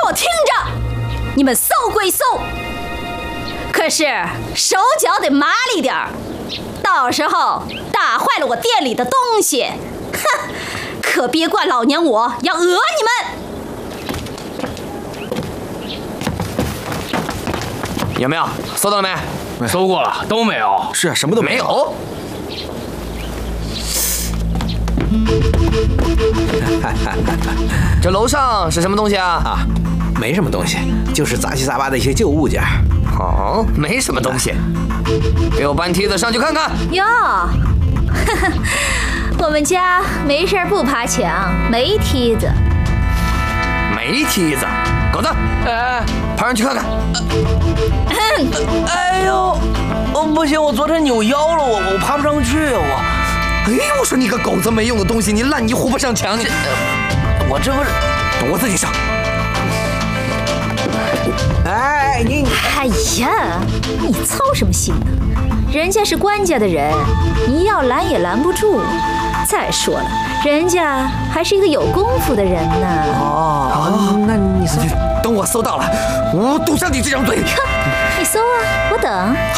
我听着，你们搜归搜，可是手脚得麻利点儿，到时候打坏了我店里的东西，哼，可别怪老娘我要讹你们。 有没有搜到了没？ 搜过了，都没有。 是啊，什么都没有。这楼上是什么东西啊？ 啊，没什么东西，就是杂七杂八的一些旧物件。 哦，没什么东西，给我搬梯子上去看看。 哟，我们家没事不爬墙，没梯子。 没梯子，狗子，爬上去看看。 哎呦，不行，我昨天扭腰了，我爬不上去，我。 哎，我说你个狗子没用的东西，你烂泥糊不上墙， 我这不是， 等我自己上。 哎，你， 哎呀，你操什么心呢？人家是官家的人，你要拦也拦不住。再说了，人家还是一个有功夫的人呢。 哦，那你搜， 等我搜到了，我堵上你这张嘴。 你搜啊，我等。